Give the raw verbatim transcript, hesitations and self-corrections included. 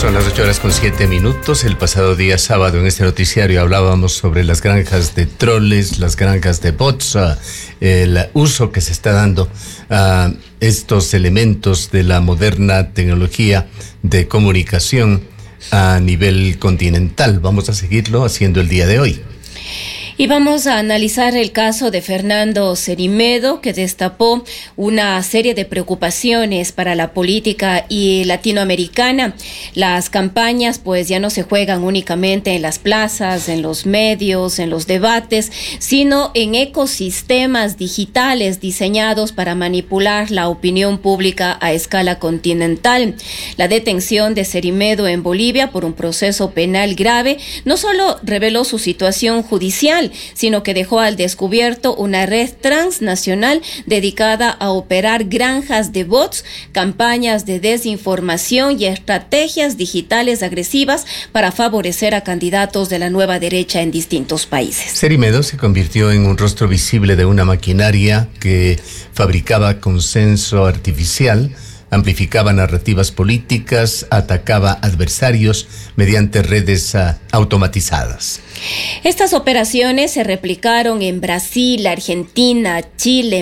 Son las ocho horas con siete minutos. El pasado día sábado en este noticiario hablábamos sobre las granjas de troles, las granjas de bots, uh, el uso que se está dando a estos elementos de la moderna tecnología de comunicación a nivel continental. Vamos a seguirlo haciendo el día de hoy. Y vamos a analizar el caso de Fernando Cerimedo, que destapó una serie de preocupaciones para la política y latinoamericana. Las campañas pues ya no se juegan únicamente en las plazas, en los medios, en los debates, sino en ecosistemas digitales diseñados para manipular la opinión pública a escala continental. La detención de Cerimedo en Bolivia por un proceso penal grave no solo reveló su situación judicial, sino que dejó al descubierto una red transnacional dedicada a operar granjas de bots, campañas de desinformación y estrategias digitales agresivas para favorecer a candidatos de la nueva derecha en distintos países. Cerimedo se convirtió en un rostro visible de una maquinaria que fabricaba consenso artificial, amplificaba narrativas políticas, atacaba adversarios mediante redes uh, automatizadas. Estas operaciones se replicaron en Brasil, Argentina, Chile,